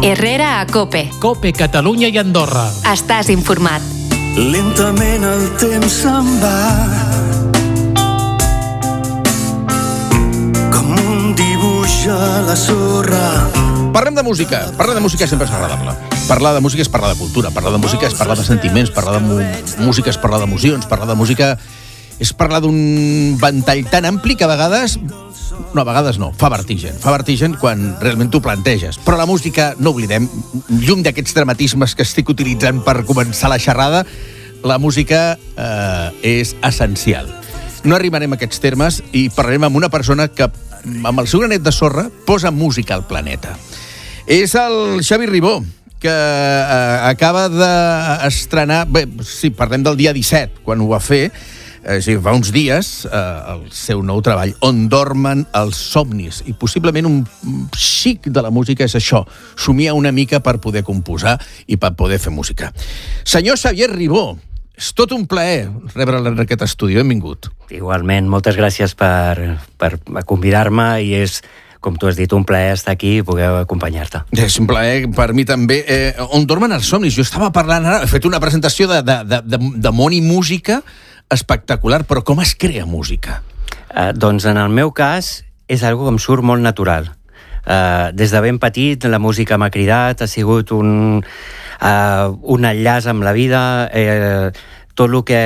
Herrera a COPE. COPE, Catalunya i Andorra. Estàs informat. Lentament el temps se'n va, com un dibuix a la sorra. Parlem de música. Parlar de música sempre és agradable. Parlar de música és parlar de cultura. Parlar de música és parlar de sentiments. Parlar de música és parlar d'emocions. Parlar de música és parlar d'un ventall tan ampli que a vegades... No, a vegades no, fa vertigen. Fa vertigen quan realment t'ho planteges. Però la música, no oblidem, lluny d'aquests dramatismes que estic utilitzant per començar la xerrada, la música és essencial. No arribarem a aquests termes i parlarem amb una persona que, amb el seu granet de sorra, posa música al planeta. És el Xavi Ribó, que acaba d'estrenar... Bé, sí, parlem del dia 17, quan ho va fer, fa uns dies, el seu nou treball, On dormen els somnis. I possiblement un xic de la música és això, somiar una mica per poder composar i per poder fer música. Senyor Xavier Ribó, és tot un plaer rebre'l en aquest estudi. Benvingut. Igualment, moltes gràcies per convidar-me i és, com tu has dit, un plaer estar aquí i poder acompanyar-te. És un plaer per mi també. On dormen els somnis? Jo estava parlant ara, he fet una presentació de món i música espectacular, però com es crea música? Doncs en el meu cas és algo que em surt molt natural. Des de ben petit la música m'ha cridat, ha sigut un enllaç amb la vida, tot el que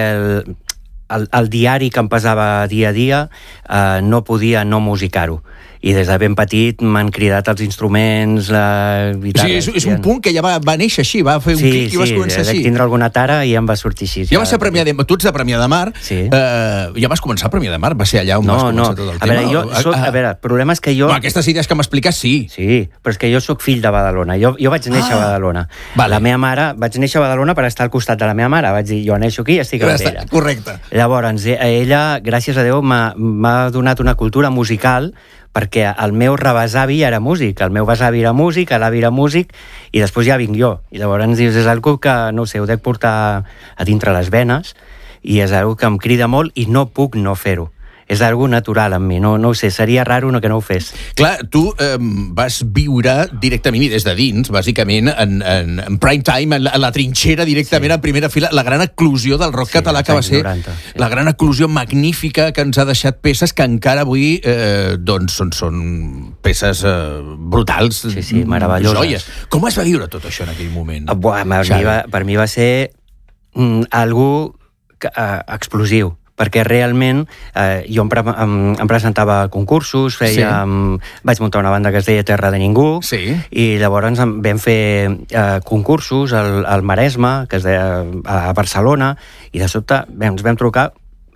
el diari que em passava dia a dia no podia no musicar-ho. I des de ben petit m'han cridat els instruments, la guitarra... Sí, és un punt que ja va néixer així, va fer un clic i vas començar així. Sí, tindre alguna tara i em va sortir així. Ja vas ser Premià de Mar, tu ets de Premià de Mar, ja vas començar a Premià de Mar, va ser allà on vas començar tot el tema. A veure, el problema és que jo... Aquestes idees que m'expliques, sí. Sí, però és que jo sóc fill de Badalona, jo vaig néixer a Badalona. La meva mare, vaig néixer a Badalona per estar al costat de la meva mare, vaig dir, jo neixo aquí i estic amb ella. Correcte. Llavors, ella, gràcies a Déu, m'ha donat una cultura musical, perquè el meu rebesavi era músic, el meu besavi era músic, l'avi era músic, i després ja vinc jo. I llavors dius, és algo que, no sé, ho dec portar a dintre les venes, i és algo que em crida molt i no puc no fer-ho. És algo natural en mi, no ho sé, seria raro que no ho fes. Clar, tu vas viure directament i des de dins, bàsicament, en prime time, en la trinxera directament en primera fila, la gran eclusió del rock català que va ser 90, la gran eclusió magnífica que ens ha deixat peces que encara avui doncs són peces brutals, meravelloses. Joies. Com es va viure tot això en aquell moment? Per mi va ser algo explosiu, perquè realment jo em presentava a concursos, vaig muntar una banda que es deia Terra de Ningú, i llavors vam fer concursos al Maresme, que es deia a Barcelona, i de sobte ens vam trobar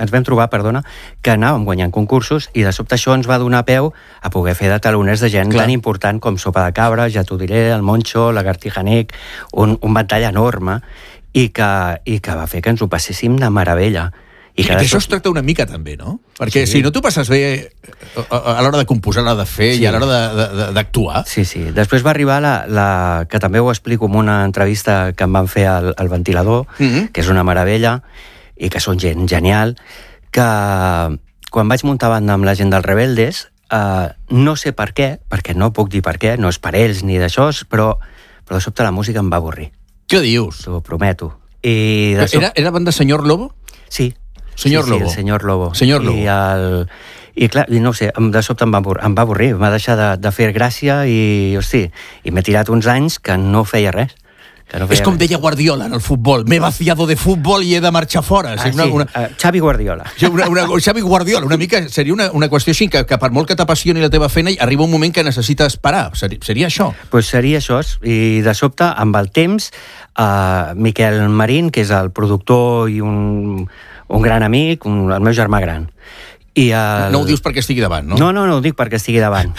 que anàvem guanyant concursos i de sobte això ens va donar peu a poder fer de taloners de gent tan important com Sopa de Cabra, Ja t'ho diré, El Moncho, Lagartija Nick, un ventall enorme i que va fer que ens ho passéssim de meravella. I d'això es tracta una mica també, no? Perquè si no t'ho passes bé a l'hora de composar, a l'hora de fer i a l'hora d'actuar... Sí. Després va arribar que també ho explico en una entrevista que em van fer al Ventilador, que és una meravella, i que són gent genial, que quan vaig muntar banda amb la gent dels Rebeldes, no sé per què, perquè no puc dir per què, no és per ells ni d'això, però de sobte la música em va avorrir. Què dius? T'ho prometo. Era banda Senyor Lobo? Sí. Senyor Lobo. El Senyor Lobo. Senyor Lobo. I clar, no sé, de sobte em va avorrir, m'ha deixat de fer gràcia i, hosti, m'he tirat uns anys que no feia res. És com deia Guardiola en el futbol, m'he vaciado de futbol i he de marxar fora. Xavi Guardiola. Xavi Guardiola, una mica, seria una qüestió així, que per molt que t'apassioni la teva feina, arriba un moment que necessites parar. Seria això? Doncs seria això, i de sobte, amb el temps, Miquel Marín, que és el productor i un gran amic, el meu germà gran. No ho dius perquè estigui davant, no? No ho dic perquè estigui davant.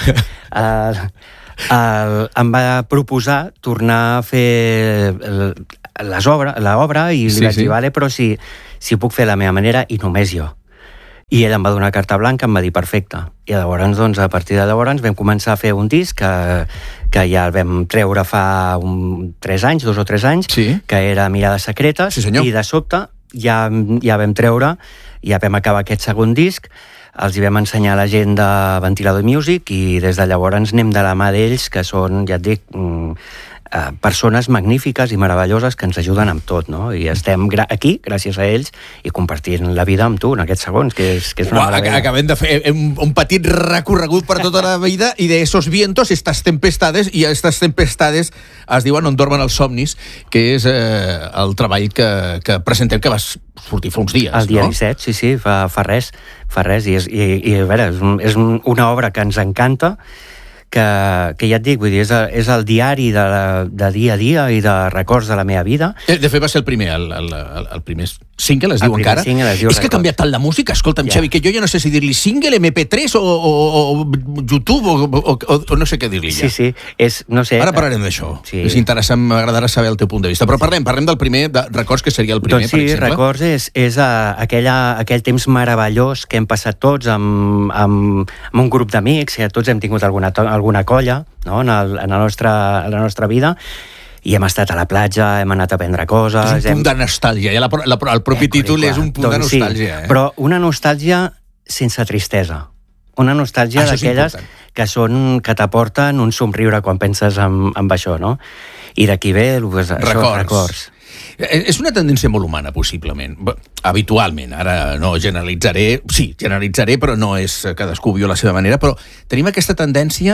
Em va proposar tornar a fer l'obra i li vaig dir, vale, però si puc fer la meva manera i només jo. I ell em va donar carta blanca, em va dir perfecte. I llavors, doncs, a partir de llavors vam començar a fer un disc que ja el vam treure fa 2 o 3 anys, que era Mirades secretes, i de sobte ja vam treure, ja vam acabar aquest segon disc, els hi vam ensenyar a la gent de Ventilador Music i des de llavors anem de la mà d'ells, que són, ja et dic, persones magnífiques i meravelloses que ens ajuden amb tot, no? I estem aquí, gràcies a ells, i compartint la vida amb tu en aquests segons, que és una meravella. Acabem de fer un petit recorregut per tota la vida i de esos vientos, estas tempestades, i estas tempestades es diuen On dormen els somnis, que és el treball que presentem, que vas sortir fa uns dies, el dia no? 17, sí, fa res, i a veure, és una obra que ens encanta, que ja et dic, vull dir, és el diari de dia a dia i de records de la meva vida. De fet, va ser el primer, el primer single, es diu encara. Single es diu és que ha canviat tant la música, escolta'm, Xavi, que jo ja no sé si dir-li single, MP3 o YouTube o no sé què dir-li ja. Sí, no sé. Ara parlarem d'això. Sí. És interessant, m'agradarà saber el teu punt de vista. Però parlem del primer, de Records, que seria el primer, doncs sí, per exemple. Records és aquell temps meravellós que hem passat tots amb un grup d'amics, que tots hem tingut alguna colla, no? en la nostra vida, i hem estat a la platja, hem anat a prendre coses... És un punt de nostàlgia, ja el propi títol és un punt de nostàlgia. Sí, però una nostàlgia sense tristesa. Una nostàlgia d'aquelles que t'aporten un somriure quan penses en això, no? I d'aquí ve records. És una tendència molt humana, possiblement. Habitualment, ara no generalitzaré, sí, generalitzaré, però no és cadascú viu a la seva manera, però tenim aquesta tendència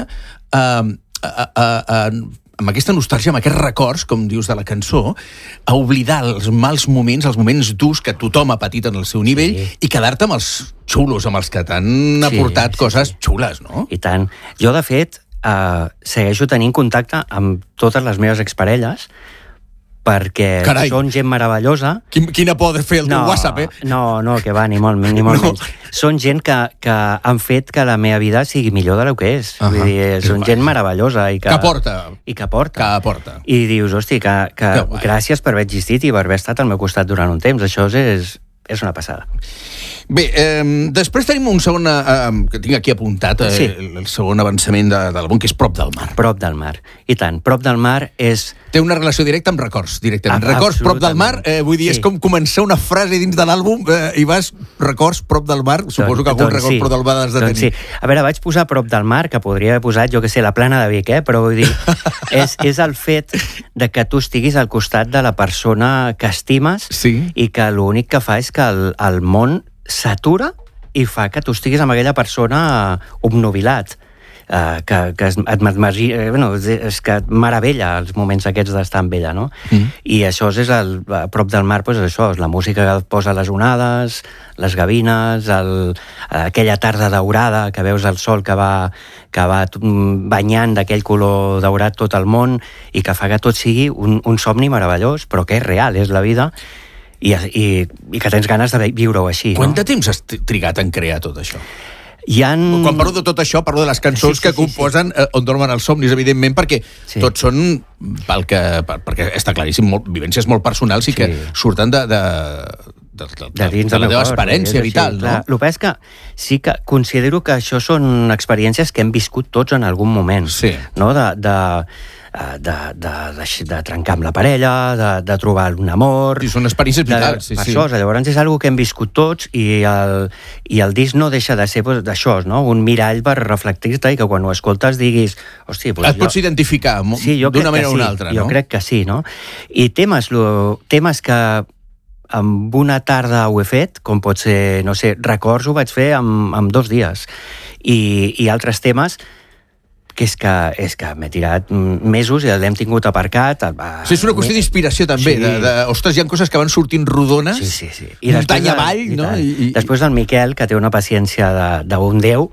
amb aquesta nostàlgia, amb aquests records, com dius de la cançó, a oblidar els mals moments, els moments durs que tothom ha patit en el seu nivell, i quedar-te amb els xulos, amb els que t'han aportat coses xules, no? I tant. Jo, de fet, segueixo tenint contacte amb totes les meves exparelles, perquè són gent meravellosa. Quina por de fer el teu WhatsApp, eh? No, que va, ni molt menys. Són gent que han fet que la meva vida sigui millor de lo que és. Vull dir, són gent meravellosa. Que aporta. I dius, hosti, que gràcies per haver existit i per haver estat al meu costat durant un temps. Això és una passada. Bé, després tenim un segon, que tinc aquí apuntat, el segon avançament de l'àlbum, que és Prop del mar. Prop del mar. I tant, Prop del mar és... Té una relació directa amb Records, directament. Records, Prop del mar, vull dir, és com començar una frase dins de l'àlbum i vas Records, Prop del mar, suposo que algun record Prop del mar has de tenir. Sí. A veure, vaig posar Prop del mar, que podria haver posat, jo que sé, la Plana de Vic, però vull dir, és el fet de que tu estiguis al costat de la persona que estimes i que l'únic que fa és que el món s'atura i fa que tu estiguis amb aquella persona obnubilat, que et meravella els moments aquests d'estar amb ella, no? I això és a Prop del mar, doncs això, és la música que posa les onades, les gavines, aquella tarda daurada, que veus el sol que va banyant d'aquell color daurat tot el món i que fa que tot sigui un somni meravellós, però que és real, és la vida, i que tens ganes de viure-ho així. Quant de temps has trigat en crear tot això? Quan parlo de tot això, parlo de les cançons que composen On dormen els somnis, evidentment, perquè tots són, perquè està claríssim, vivències molt personals i que surten de la teva experiència vital, no? El que és que sí que considero que això són experiències que hem viscut tots en algun moment, no? De trencar amb la parella, de trobar un amor... Sí, són experiències vitals, Llavors és una que hem viscut tots i el disc no deixa de ser d'això, no? Un mirall per reflectir-te i que quan ho escoltes diguis... Et pots identificar d'una manera o una altra, no? Jo crec que sí, no? I temes que amb una tarda ho he fet, com pot ser, no sé, Records ho vaig fer amb 2 dies. I altres temes que és que m'he tirat mesos i l'hem tingut aparcat. És una qüestió d'inspiració, també. Ostres, hi ha coses que van sortint rodones, muntanya avall, no? Després el Miquel, que té una paciència d'un déu,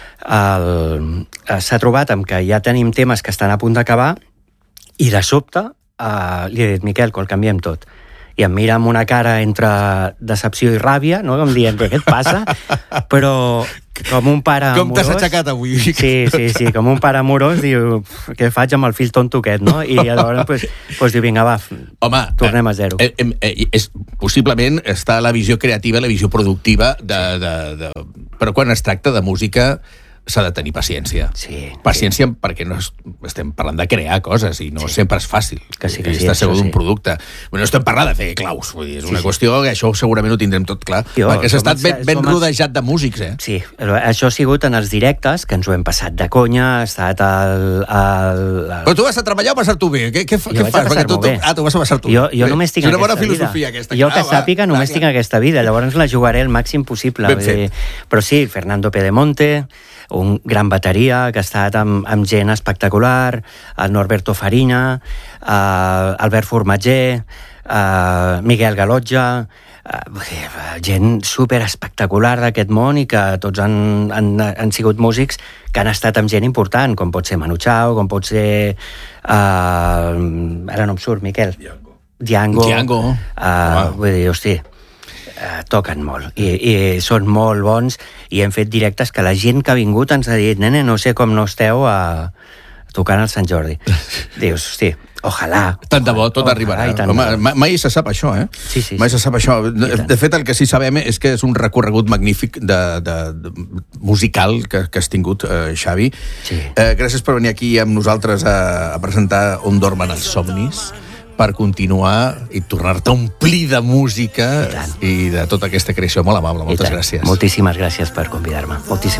s'ha trobat amb que ja tenim temes que estan a punt d'acabar i de sobte li he dit, Miquel, que el canviem tot. I em mira amb una cara entre decepció i ràbia, no? Com dient, però què et passa? Però com un pare amorós... Com t'has aixecat avui? Sí, com un pare amorós, diu, què faig amb el fill tonto aquest, no? I llavors diu, vinga, va, tornem a zero. Possiblement està la visió creativa, la visió productiva, però quan es tracta de música s'ha de tenir paciència. Sí. Paciència perquè no estem parlant de crear coses i no sempre és fàcil. Que sí, Està segur d'un producte. No estem parlant de fer claus, vull dir, és una qüestió que això segurament ho tindrem tot clar, perquè s'ha estat ben rodejat de músics, eh? Sí, això ha sigut en els directes, que ens ho hem passat de conya, ha estat Però tu vas a treballar o passar-t'ho bé? Què fas? Tu vas a passar-t'ho bé. Jo només tinc aquesta vida. És una bona filosofia, aquesta. Jo que sàpiga només tinc aquesta vida, llavors la jugaré el màxim possible. Però sí, Fernando Pedemonte, un gran bateria que ha estat amb gent espectacular, el Norberto Farina, Albert Formatger, Miguel Galotja, gent super espectacular d'aquest món i que tots han sigut músics que han estat amb gent important, com pot ser Manu Chao, com pot ser... ara no em surt, Miquel. Django. Vull dir, hosti, toquen molt i són molt bons i hem fet directes que la gent que ha vingut ens ha dit, nene, no sé com no esteu tocant al Sant Jordi. Dius, hosti, ojalà. Tant de bo, tot arribarà. Mai se sap això, eh? Sí. Mai se sap això. De fet, el que sí sabem és que és un recorregut magnífic musical que has tingut, Xavi. Sí. Gràcies per venir aquí amb nosaltres a presentar On dormen els somnis, per continuar i tornar-te a omplir de música i de tota aquesta creació. Molt amable, moltes gràcies. Moltíssimes gràcies per convidar-me. Moltíssimes